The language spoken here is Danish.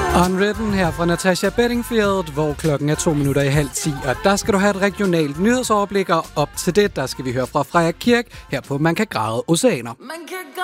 Unwritten her fra Natasha Bedingfield, hvor klokken er 9:02, og der skal du have et regionalt nyhedsoverblik, og op til det, der skal vi høre fra Freja Kirk her på Man kan græde oceaner.